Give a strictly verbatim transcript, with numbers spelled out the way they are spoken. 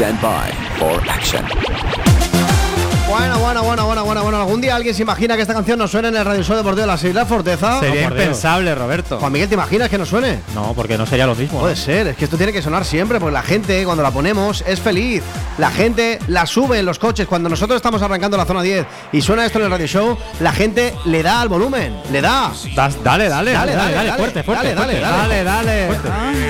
Stand by for action. Bueno, bueno, bueno, bueno, bueno, bueno. ¿Algún día alguien se imagina que esta canción no suene en el Radio Show Deportivo de la Isla Forteza? Sería no, impensable, Roberto. Juan Miguel, ¿te imaginas que no suene? No, porque no sería lo mismo. Puede ¿no? ser, es que esto tiene que sonar siempre, porque la gente, cuando la ponemos, es feliz. La gente la sube en los coches. Cuando nosotros estamos arrancando la zona diez y suena esto en el Radio Show, la gente le da al volumen, le da. Das, dale, dale, Dale, dale, dale, dale, fuerte, fuerte, dale, fuerte, dale, dale, dale, Fuerte. dale.